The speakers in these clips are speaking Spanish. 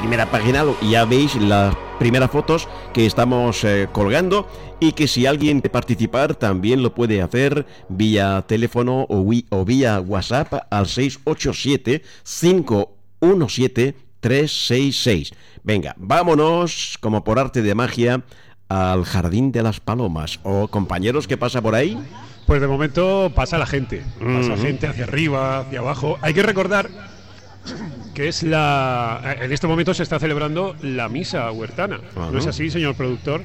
primera página ya veis las primeras fotos que estamos colgando, y que si alguien quiere participar también lo puede hacer vía teléfono o vía WhatsApp al 687-517-366. Venga, vámonos como por arte de magia al Jardín de las Palomas. Compañeros, ¿qué pasa por ahí? Pues de momento pasa la gente, pasa gente hacia arriba, hacia abajo. Hay que recordar que en este momento se está celebrando la misa huertana. ¿No es así, señor productor?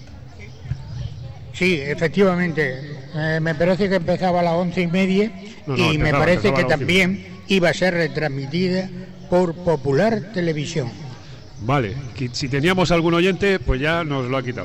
Sí, efectivamente. Me parece que empezaba a las 11:30 y me parece que también iba a ser retransmitida por Popular Televisión. Vale, si teníamos algún oyente, pues ya nos lo ha quitado.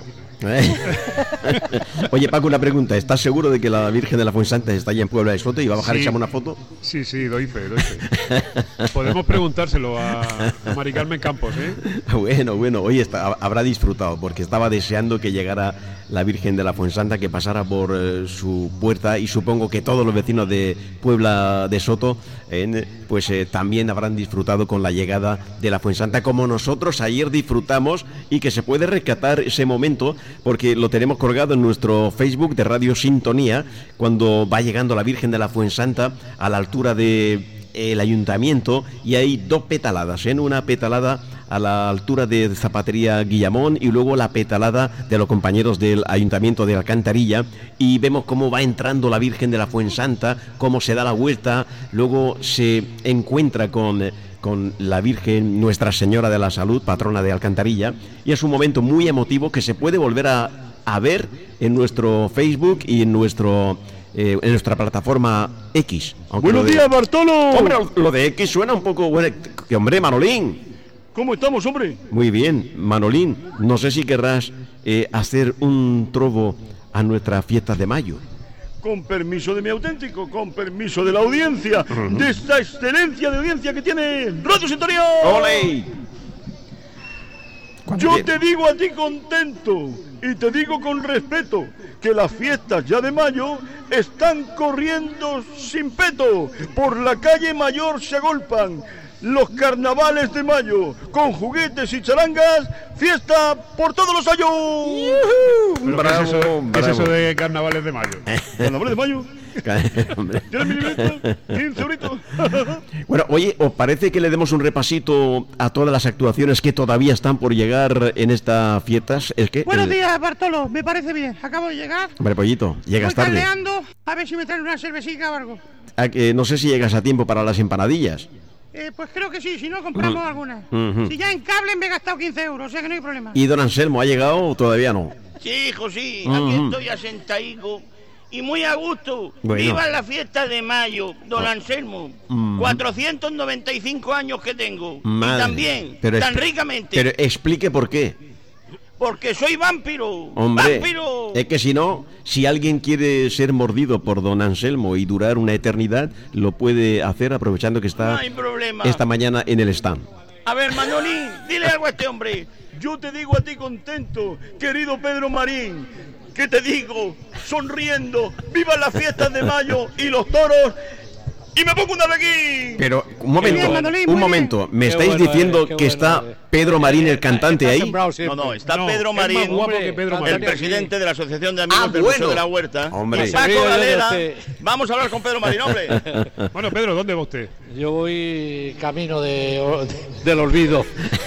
Oye, Paco, una pregunta. ¿Estás seguro de que la Virgen de la Fuensanta está allá en Puebla de Soto y va a bajar y echarme una foto? Sí, doy fe. Podemos preguntárselo a Mari Carmen Campos, ¿eh? Bueno, oye, habrá disfrutado, porque estaba deseando que llegara la Virgen de la Fuensanta, que pasara por su puerta, y supongo que todos los vecinos de Puebla de Soto también habrán disfrutado con la llegada de la Fuensanta, como nosotros ayer disfrutamos, y que se puede rescatar ese momento porque lo tenemos colgado en nuestro Facebook de Radio Sintonía, cuando va llegando la Virgen de la Fuensanta a la altura de el ayuntamiento, y hay dos petaladas, una petalada a la altura de Zapatería Guillamón y luego la petalada de los compañeros del ayuntamiento de Alcantarilla, y vemos cómo va entrando la Virgen de la Fuensanta, cómo se da la vuelta, luego se encuentra con la Virgen Nuestra Señora de la Salud, patrona de Alcantarilla, y es un momento muy emotivo que se puede volver a ver en nuestro Facebook y en nuestra plataforma X. ¡Buenos días, Bartolo! Hombre, lo de X suena un poco... hombre, Manolín. ¿Cómo estamos, hombre? Muy bien, Manolín. No sé si querrás hacer un trobo a nuestras fiestas de mayo. Con permiso de mi auténtico, con permiso de la audiencia, de esta excelencia de audiencia que tiene Radio Sintonía. ¡Ole! Yo te digo a ti contento, y te digo con respeto, que las fiestas ya de mayo están corriendo sin peto. Por la calle Mayor se agolpan los carnavales de mayo, con juguetes y charangas, fiesta por todos los años. ¿Qué es eso de carnavales de mayo? ¿Carnavales de mayo? ¿Tienes mi libreta? 15 euritos. Bueno, oye, ¿os parece que le demos un repasito a todas las actuaciones que todavía están por llegar en estas fiestas? Buenos días, Bartolo, me parece bien. Acabo de llegar. Hombre, pollito, llegas tarde. Estoy caldeando, a ver si me traen una cervecita o algo. No sé si llegas a tiempo para las empanadillas. Pues creo que sí, si no compramos algunas. Si ya en cable me he gastado 15 euros, o sea que no hay problema. ¿Y don Anselmo ha llegado o todavía no? Sí, hijo, sí, aquí estoy asentaico y muy a gusto. Bueno. ¡Viva la fiesta de mayo, don Anselmo! 495 años que tengo. Madre. Y también, tan ricamente. Pero explique por qué. Porque soy vampiro. Hombre, ¡Vampiro! es que si no, si alguien quiere ser mordido por don Anselmo y durar una eternidad, lo puede hacer aprovechando que está No hay problema. esta mañana en el stand. A ver, Manolín, dile algo a este hombre. Yo te digo a ti contento, querido Pedro Marín, que te digo, sonriendo, vivan las fiestas de mayo y los toros, y me pongo un arlequín. Pero, un momento, bien, Manolín, muy momento, ¿me Qué estáis bueno diciendo qué que bueno está Pedro Marín, el cantante, ahí? No, está No, Pedro es más Marín, guapo que Pedro el Marín. presidente de la Asociación de Amigos del bueno. Museo de la Huerta. Hombre. Y Paco Sí, Galera. sí. Vamos a hablar con Pedro Marín, hombre. Bueno, Pedro, ¿dónde va usted? Yo voy camino del olvido.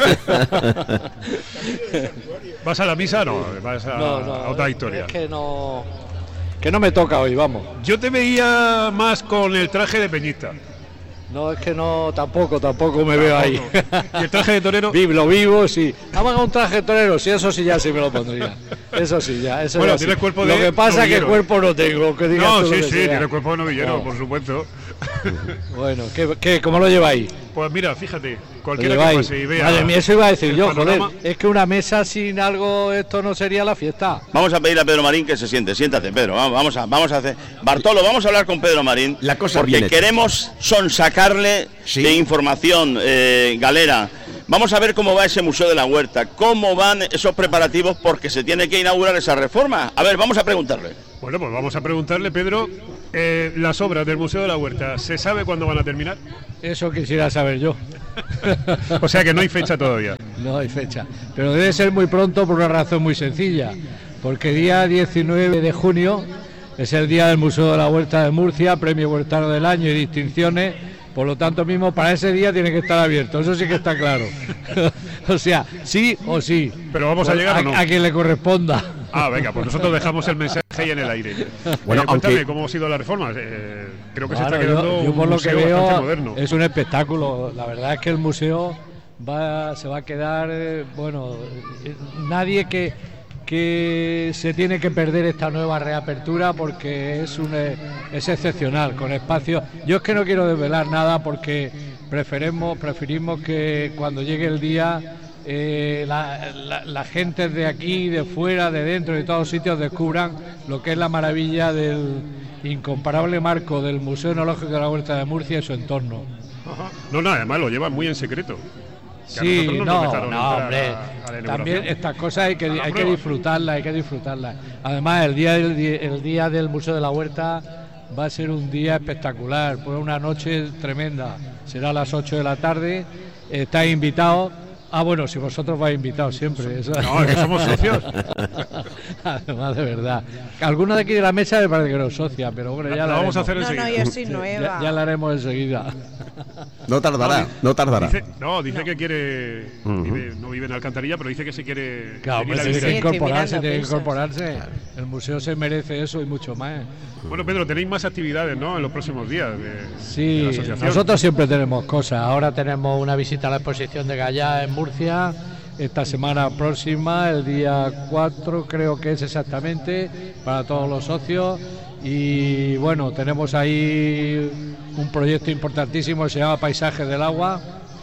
¿Vas a la misa? No, vas a No, otra historia. Es que no me toca hoy, vamos. Yo te veía más con el traje de peñista. No, es que no, tampoco me veo ahí. ¿Y el traje de torero? Lo vivo, sí. Vamos a un traje de torero, sí, eso sí ya sí me lo pondría. Eso sí, ya. Eso Bueno, ya tienes sí. cuerpo Lo de que pasa es que novillero. cuerpo no tengo. Que digas No, tú lo sí, que sí, sea. tiene cuerpo de novillero, No. por supuesto. Bueno, ¿cómo lo lleváis? Pues mira, fíjate, ¿Lo cualquiera que lleváis? pase y vea... Madre mía, eso iba a decir el yo, joder. panorama. Es que una mesa sin algo, esto no sería la fiesta. Vamos a pedir a Pedro Marín que se siente. Siéntate, Pedro. Vamos a hacer. Bartolo, vamos a hablar con Pedro Marín. La cosa porque viene. queremos sonsacarle Sí. de información, Galera. Vamos a ver cómo va ese Museo de la Huerta, cómo van esos preparativos, porque se tiene que inaugurar esa reforma. A ver, vamos a preguntarle. Bueno, pues vamos a preguntarle, Pedro, Las obras del Museo de la Huerta, ¿se sabe cuándo van a terminar? Eso quisiera saber yo. O sea que no hay fecha todavía. No hay fecha, pero debe ser muy pronto por una razón muy sencilla, porque día 19 de junio es el día del Museo de la Huerta de Murcia, premio huertano del año y distinciones, por lo tanto mismo para ese día tiene que estar abierto, eso sí que está claro. O sea, sí o sí. Pero vamos a llegar o no. A quien le corresponda. Venga, pues nosotros dejamos el mensaje ahí en el aire. Bueno, cuéntame cómo ha sido la reforma. Creo que se está quedando yo por un lo que museo veo bastante moderno. es un espectáculo. La verdad es que el museo se va a quedar, nadie que se tiene que perder esta nueva reapertura porque es excepcional, con espacios. Yo es que no quiero desvelar nada porque preferimos que cuando llegue el día la gente de aquí, de fuera, de dentro, de todos sitios descubran lo que es la maravilla del incomparable marco del Museo Etnológico de la Huerta de Murcia y su entorno. Ajá. No, además lo llevan muy en secreto. Sí, hombre, también estas cosas hay que disfrutarlas, Además, el día del Museo de la Huerta va a ser un día espectacular, pues una noche tremenda. Será a las 8 de la tarde, estáis invitados. Bueno, si vosotros vais invitados siempre. Eso. No, que somos socios. Además, de verdad. Algunos de aquí de la mesa me parece que no socia, pero bueno, ya la vamos a hacer enseguida. No, yo soy nueva. Ya la haremos enseguida. No tardará. Dice que quiere. No vive en Alcantarilla, pero dice que se quiere. Claro, tiene que incorporarse. El museo se merece eso y mucho más. Bueno, Pedro, tenéis más actividades, ¿no? En los próximos días. Sí, de la asociación. Nosotros siempre tenemos cosas. Ahora tenemos una visita a la exposición de Gallá en Murcia. Esta semana próxima, el día 4, creo que es exactamente, para todos los socios. Y bueno, tenemos ahí un proyecto importantísimo que se llama Paisajes del Agua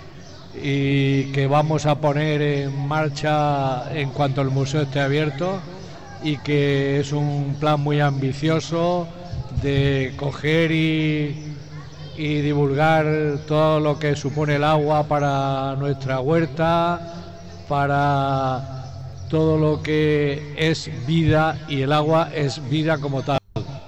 y que vamos a poner en marcha en cuanto el museo esté abierto, y que es un plan muy ambicioso de coger y divulgar todo lo que supone el agua para nuestra huerta, para todo lo que es vida, y el agua es vida como tal.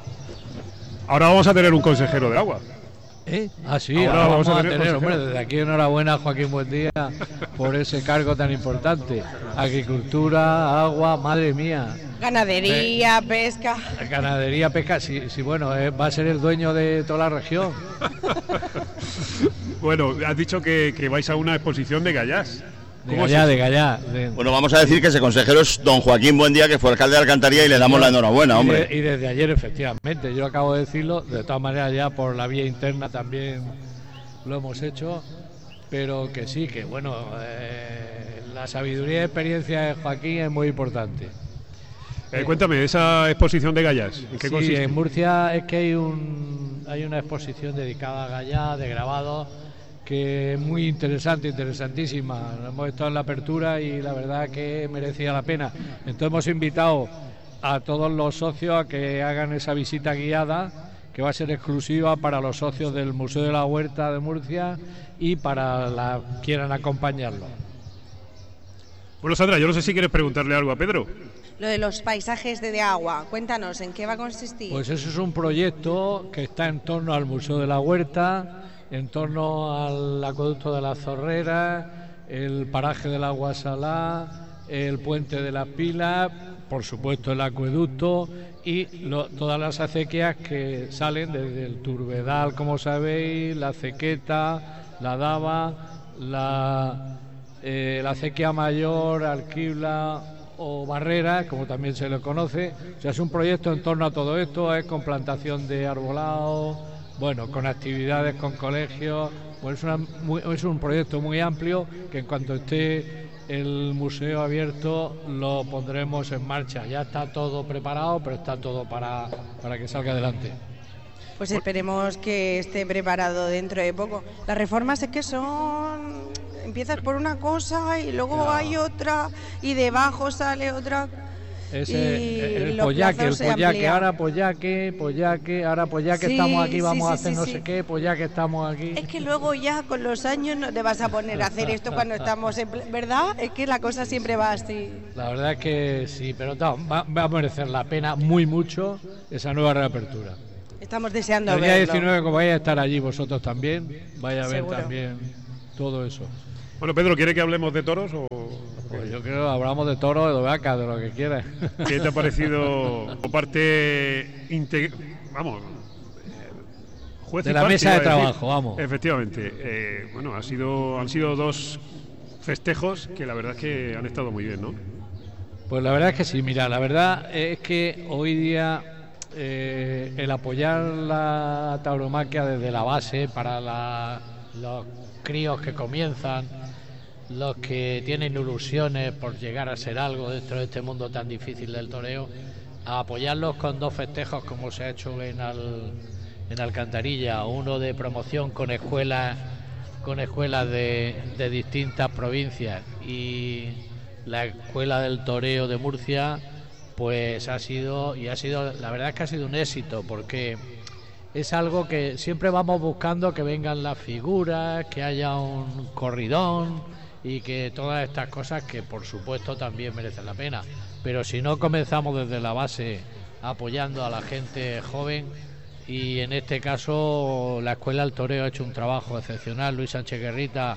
Ahora vamos a tener un consejero del agua. Sí, ahora vamos a tener, hombre, desde aquí enhorabuena a Joaquín Buendía por ese cargo tan importante. Agricultura, agua, madre mía. Ganadería, pesca. Ganadería, pesca, sí, bueno, va a ser el dueño de toda la región. Bueno, has dicho que vais a una exposición de Gallás. De Gallá. Bueno, vamos a decir que ese consejero es don Joaquín Buendía, que fue alcalde de Alcantarilla, y le damos la enhorabuena, hombre. Y desde ayer, efectivamente, yo acabo de decirlo, de todas maneras ya por la vía interna también lo hemos hecho, pero que sí, que bueno, la sabiduría y experiencia de Joaquín es muy importante. Cuéntame, esa exposición de Gallás, ¿en qué consiste? En Murcia es que hay una exposición dedicada a Gallá, de grabados, que es muy interesantísima. Hemos estado en la apertura y la verdad que merecía la pena. Entonces hemos invitado a todos los socios a que hagan esa visita guiada, que va a ser exclusiva para los socios del Museo de la Huerta de Murcia y para quieran acompañarlo. Bueno, Sandra, yo no sé si quieres preguntarle algo a Pedro. Lo de los paisajes de agua, cuéntanos, ¿en qué va a consistir? Pues eso es un proyecto que está en torno al Museo de la Huerta, en torno al acueducto de las Zorreras, el paraje del Agua Salá, el puente de las Pilas, por supuesto el acueducto y todas las acequias que salen desde el Turbedal, como sabéis, la Acequeta, la Dava, la acequia mayor, Alquibla o Barrera, como también se le conoce. O sea, es un proyecto en torno a todo esto, es con plantación de arbolado, bueno, con actividades con colegios. Pues es un proyecto muy amplio que en cuanto esté el museo abierto lo pondremos en marcha. Ya está todo preparado, pero está todo para que salga adelante. Pues esperemos que esté preparado dentro de poco. Las reformas es que empiezas por una cosa y luego hay otra y debajo sale otra. El pollaque, ahora pollaque, ahora pollaque, sí, estamos aquí, vamos a hacer no sé qué, pollaque, estamos aquí. Es que luego ya con los años no te vas a poner a hacer esto cuando estamos ¿verdad? Es que la cosa siempre va así. La verdad es que sí, pero va a merecer la pena mucho esa nueva reapertura. Estamos deseando verlo. El día 19, como vais a estar allí vosotros también, vais a ver también todo eso. Bueno, Pedro, ¿quiere que hablemos de toros o...? Pues yo creo que hablamos de toros, de vacas, de lo que quieras. ¿Qué te ha parecido parte juez de la mesa de trabajo, vamos? Efectivamente. Bueno, han sido 2 festejos que la verdad es que han estado muy bien, ¿no? Pues la verdad es que sí, mira, la verdad es que hoy día el apoyar la tauromaquia desde la base para los críos que comienzan, los que tienen ilusiones por llegar a ser algo dentro de este mundo tan difícil del toreo, a apoyarlos con 2 festejos como se ha hecho en Alcantarilla, uno de promoción con escuelas de distintas provincias y la Escuela del Toreo de Murcia, pues ha sido, la verdad es que ha sido un éxito, porque es algo que siempre vamos buscando, que vengan las figuras, que haya un corridón y que todas estas cosas que por supuesto también merecen la pena, pero si no comenzamos desde la base apoyando a la gente joven, y en este caso la Escuela del Toreo ha hecho un trabajo excepcional. Luis Sánchez Guerrita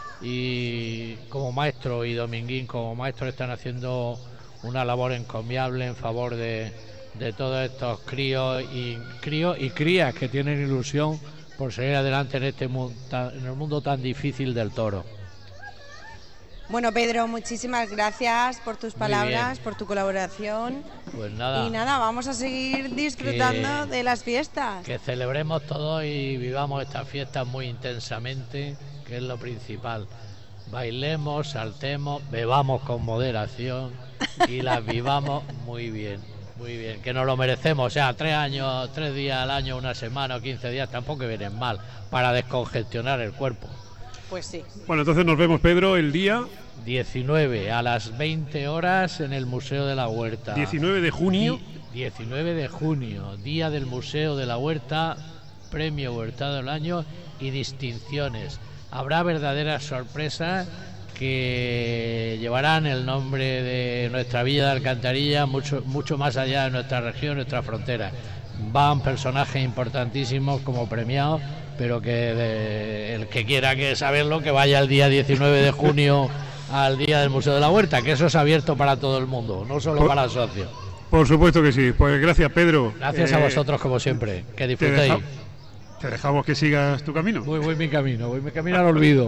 y como maestro y Dominguín como maestro están haciendo una labor encomiable en favor de todos estos críos y crías que tienen ilusión por seguir adelante en en el mundo tan difícil del toro. Bueno, Pedro, muchísimas gracias por tus palabras, por tu colaboración. Pues nada. Y nada, vamos a seguir disfrutando de las fiestas. Que celebremos todos y vivamos estas fiestas muy intensamente, que es lo principal. Bailemos, saltemos, bebamos con moderación y las vivamos muy bien, que nos lo merecemos. O sea, 3 días al año, una semana o 15 días tampoco vienen mal para descongestionar el cuerpo. Pues sí. Bueno, entonces nos vemos, Pedro, el día 19 a las 20 horas en el Museo de la Huerta. 19 de junio. 19 de junio, día del Museo de la Huerta, premio Huertado del año y distinciones. Habrá verdaderas sorpresas que llevarán el nombre de nuestra villa de Alcantarilla mucho más allá de nuestra región, nuestra frontera. Van personajes importantísimos como premiados, pero que el que quiera saberlo, que vaya el día 19 de junio al día del Museo de la Huerta, que eso es abierto para todo el mundo, no solo para socios. Por supuesto que sí. Pues gracias, Pedro. Gracias a vosotros, como siempre. Que disfrutéis. Te dejamos que sigas tu camino. Voy mi camino al olvido.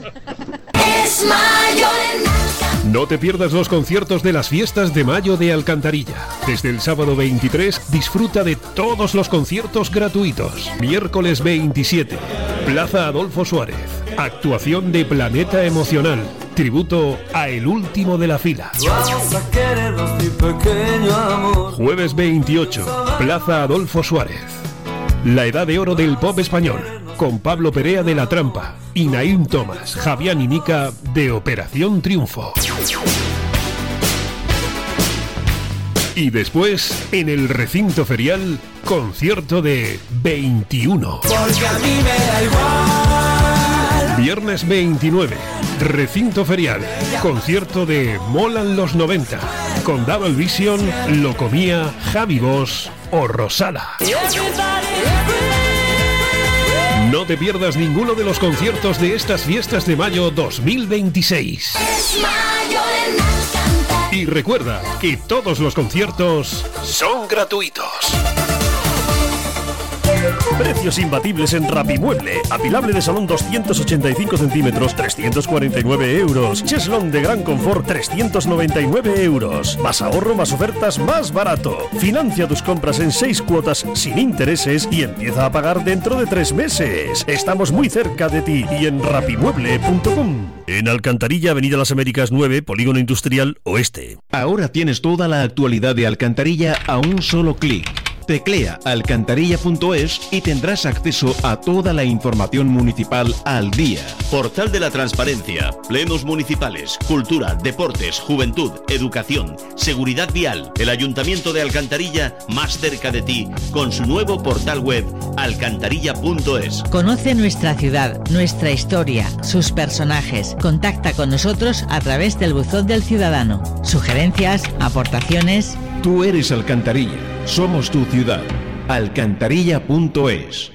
No te pierdas los conciertos de las fiestas de mayo de Alcantarilla. Desde el sábado 23 disfruta de todos los conciertos gratuitos. Miércoles 27, Plaza Adolfo Suárez. Actuación de Planeta Emocional. Tributo a El Último de la Fila. Jueves 28, Plaza Adolfo Suárez. La edad de oro del pop español, con Pablo Perea de La Trampa y Naim Thomas, Javián y Mica de Operación Triunfo. Y después, en el recinto ferial, concierto de 21. Porque a mí me da igual. Viernes 29, recinto ferial, concierto de Molan los 90, con Double Vision, Locomía, Javi Bosch o Rosala. No te pierdas ninguno de los conciertos de estas fiestas de mayo 2026. Y recuerda que todos los conciertos son gratuitos. Precios imbatibles en Rapimueble. Apilable de salón 285 centímetros, 349 euros. Cheslón de gran confort, 399 euros. Más ahorro, más ofertas, más barato. Financia tus compras en 6 cuotas sin intereses y empieza a pagar dentro de 3 meses. Estamos muy cerca de ti y en rapimueble.com. En Alcantarilla, Avenida Las Américas 9, Polígono Industrial Oeste. Ahora tienes toda la actualidad de Alcantarilla a un solo clic. Teclea alcantarilla.es y tendrás acceso a toda la información municipal al día. Portal de la Transparencia, plenos municipales, cultura, deportes, juventud, educación, seguridad vial. El Ayuntamiento de Alcantarilla más cerca de ti con su nuevo portal web alcantarilla.es. Conoce nuestra ciudad, nuestra historia, sus personajes. Contacta con nosotros a través del buzón del ciudadano. Sugerencias, aportaciones. Tú eres Alcantarilla, somos tu ciudad. alcantarilla.es.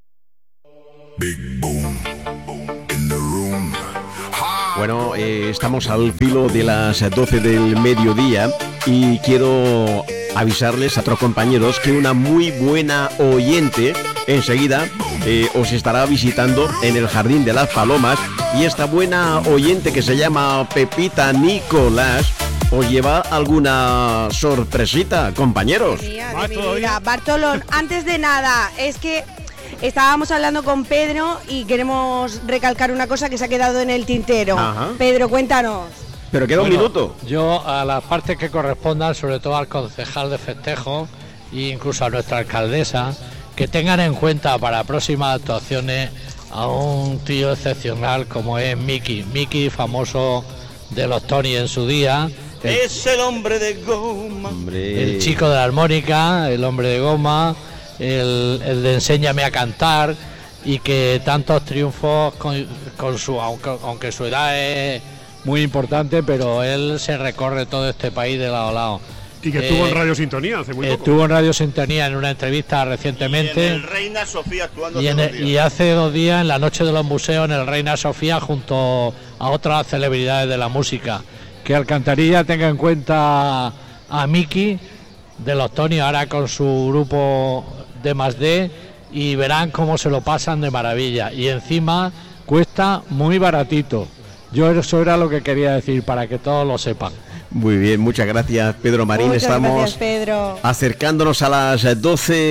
Bueno, estamos al filo de las 12 del mediodía y quiero avisarles a otros compañeros que una muy buena oyente enseguida os estará visitando en el Jardín de las Palomas, y esta buena oyente, que se llama Pepita Nicolás, os lleva alguna sorpresita, compañeros. Mira, Bartolón, antes de nada, es que estábamos hablando con Pedro y queremos recalcar una cosa que se ha quedado en el tintero. Ajá. Pedro, cuéntanos. Pero queda un minuto. Yo, a las partes que correspondan, sobre todo al concejal de festejo e incluso a nuestra alcaldesa, que tengan en cuenta para próximas actuaciones a un tío excepcional como es Miki, famoso de los Tony en su día. Es el hombre de goma. El chico de la armónica, el hombre de goma, el de Enséñame a cantar, y que tantos triunfos con su, aunque su edad es muy importante, pero él se recorre todo este país de lado a lado. Y que estuvo en Radio Sintonía hace muy poco. Estuvo en Radio Sintonía en una entrevista recientemente. Y en el Reina Sofía actuando. Y hace 2 días en la Noche de los Museos en el Reina Sofía junto a otras celebridades de la música. Que Alcantarilla tenga en cuenta a Miki de los Tony ahora con su grupo D+D, y verán cómo se lo pasan de maravilla. Y encima cuesta muy baratito. Yo eso era lo que quería decir para que todos lo sepan. Muy bien, muchas gracias, Pedro Marín. Muchas Estamos gracias, Pedro, acercándonos a las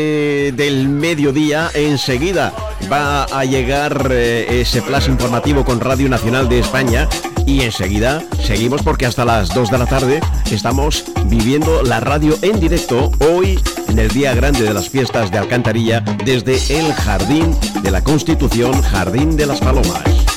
12 del mediodía. Enseguida va a llegar ese flash informativo con Radio Nacional de España, y enseguida seguimos porque hasta las 2 de la tarde estamos viviendo la radio en directo, hoy en el día grande de las fiestas de Alcantarilla, desde el Jardín de la Constitución, Jardín de las Palomas.